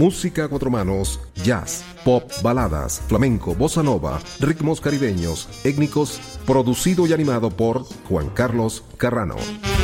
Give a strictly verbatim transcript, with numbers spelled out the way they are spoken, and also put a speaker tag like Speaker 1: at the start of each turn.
Speaker 1: Música a cuatro manos, jazz, pop, baladas, flamenco, bossa nova, ritmos caribeños, étnicos, producido y animado por Juan Carlos Carrano.